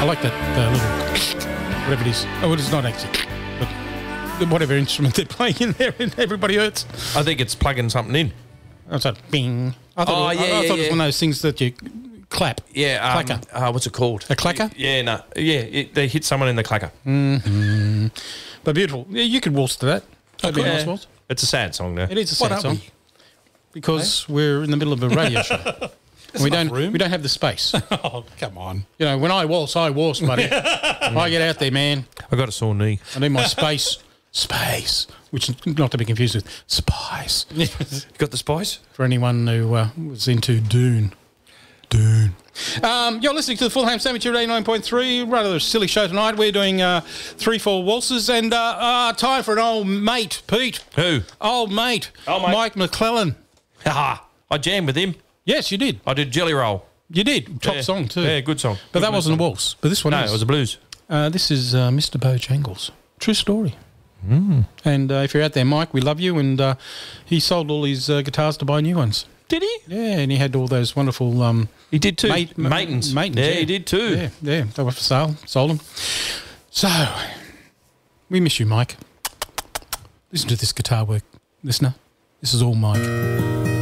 like that little, whatever it is. Oh, it's not actually, but whatever instrument they're playing in there, and everybody hurts. I think it's plugging something in. It's like bing. I thought it was one of those things that you clap. Yeah. Clacker. What's it called? A clacker? Yeah, no. Yeah, they hit someone in the clacker. Mm-hmm. But beautiful. Yeah, you could waltz to that. That'd be a nice waltz. It's a sad song, though. It is a sad song. Because we're in the middle of a radio show. We don't have the space. Oh, come on. You know, when I waltz, buddy. I get out there, man. I got a sore knee. I need my space. Space. Which is not to be confused with spice. You got the spice? For anyone who was into Dune. You're listening to the Full Ham Sandwich here at 89.3. Rather silly show tonight. We're doing 3-4 waltzes and time for an old mate, Pete. Who? Old mate. Oh, mate. Mike McClellan. Haha. I jammed with him. Yes, you did. I did Jelly Roll. You did. Top song too. Yeah, good song. But Good that wasn't song. a waltz. But this one is. No, it was a blues. This is Mr. Bojangles. True story. And if you're out there, Mike, we love you. And he sold all his guitars to buy new ones. Did he? Yeah, and he had all those wonderful... he did too. Matins. Yeah, he did too. Yeah, they were for sale. Sold them. So, we miss you, Mike. Listen to this guitar work, listener. This is all Mike.